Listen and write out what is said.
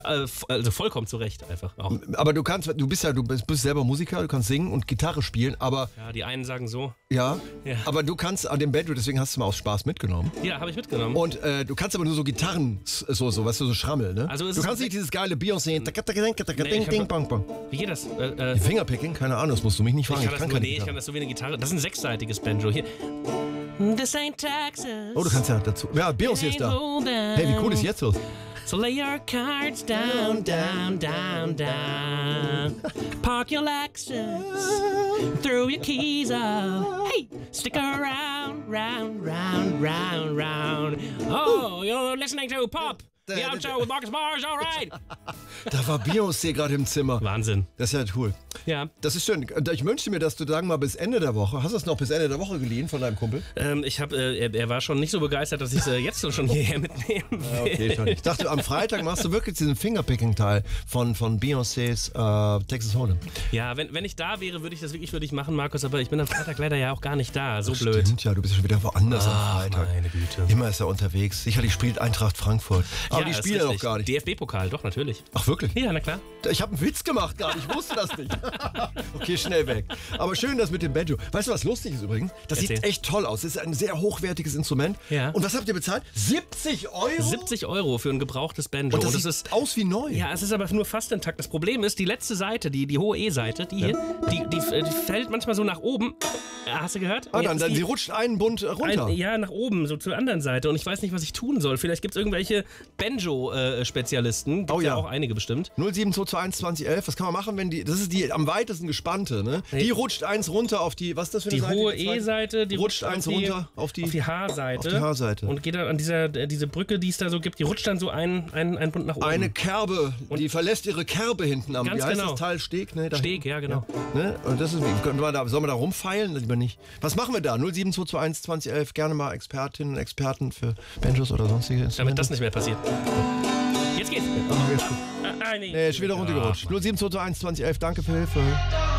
Also vollkommen zu Recht einfach auch. Aber du bist selber Musiker, du kannst singen und Gitarre spielen, aber... Ja, die einen sagen so. Ja, aber du kannst an dem Banjo, deswegen hast du mal aus Spaß mitgenommen. Ja, habe ich mitgenommen. Und du kannst aber nur so Gitarren, weißt du, so Schrammel, ne? Also du kannst nicht dieses geile Beyoncé... Wie geht das? Fingerpicking? Keine Ahnung, das musst du mich nicht fragen. Ich kann das so wie eine Gitarre. Das ist ein sechsseitiges Banjo. Hier. This ain't Texas. Oh, du kannst ja dazu... Ja, Beyoncé ist da. Hey, wie cool ist jetzt los? So lay your cards down, down, down, down. Park your Lexus, throw your keys up. Hey, stick around, round, round, round, round. Oh, you're listening to Pop. The Outshow with Marcus Mars, all right. Da war Beyoncé gerade im Zimmer. Wahnsinn. Das ist ja cool. Ja. Das ist schön. Ich wünschte mir, dass du, sagen wir mal, bis Ende der Woche, hast du es noch bis Ende der Woche geliehen von deinem Kumpel? Er war schon nicht so begeistert, dass ich es jetzt schon hierher mitnehmen will. Ja, okay, schon. Ich dachte, am Freitag machst du wirklich diesen Fingerpicking-Teil von Beyoncés Texas Hold'em. Ja, wenn ich da wäre, würde ich machen, Markus, aber ich bin am Freitag leider ja auch gar nicht da. So blöd. Stimmt, ja, du bist schon wieder woanders am Freitag. Meine Güte. Immer ist er unterwegs. Sicherlich spielt Eintracht Frankfurt. Aber die spielen ja noch gar nicht. DFB-Pokal, doch, natürlich. Ach, wirklich? Ja, na klar. Ich habe einen Witz gemacht gerade, ich wusste das nicht. Okay, schnell weg. Aber schön, das mit dem Banjo. Weißt du, was lustig ist übrigens? Das sieht echt toll aus. Das ist ein sehr hochwertiges Instrument. Ja. Und was habt ihr bezahlt? 70 Euro? 70 Euro für ein gebrauchtes Banjo. Und das sieht aus wie neu. Ja, es ist aber nur fast intakt. Das Problem ist, die letzte Seite, die hohe E-Seite, die fällt manchmal so nach oben. Hast du gehört? Sie rutscht einen Bund runter. Nach oben, so zur anderen Seite. Und ich weiß nicht, was ich tun soll. Vielleicht gibt es irgendwelche Banjo-Spezialisten. Gibt ja auch einige bestimmt. 07221 2011. Was kann man machen, wenn das ist die am weitesten gespannte, ne? Die rutscht eins runter auf die, was ist das für eine Seite? Die hohe E-Seite, die rutscht eins runter auf die H-Seite. Auf die H-Seite. Und geht dann an diese Brücke, die es da so gibt, die rutscht dann so einen Bund nach oben. Eine Kerbe, die verlässt ihre Kerbe hinten am, wie heißt das Teil? Steg, ne? Steg, ja, genau. Ja, ne? Und das ist, sollen wir da rumfeilen? Lieber nicht. Was machen wir da? 07221 2011, gerne mal Expertinnen und Experten für Banjos oder sonstige Instrumente. Damit das nicht mehr passiert. Jetzt geht's. Nee, ist wieder runtergerutscht. 07221 2011, danke für Hilfe.